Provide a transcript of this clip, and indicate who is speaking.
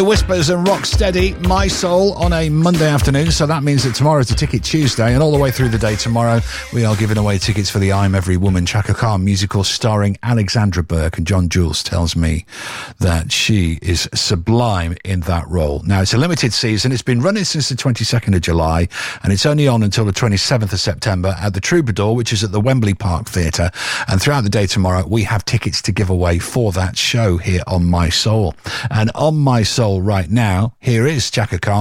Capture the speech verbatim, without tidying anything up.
Speaker 1: The Whispers and Rocksteady, My Soul, on a Monday afternoon. So that means that tomorrow's a Ticket Tuesday, and all the way through the day tomorrow, we are giving away tickets for the I'm Every Woman Chaka Khan musical starring Alexandra Burke. And John Jules tells me that she is sublime in that role. Now, it's a limited season. It's been running since the twenty-second of July, and it's only on until the twenty-seventh of September at the Troubadour, which is at the Wembley Park Theatre. And throughout the day tomorrow, we have tickets to give away for that show here on My Soul. And on My Soul right now, here is Chaka Khan.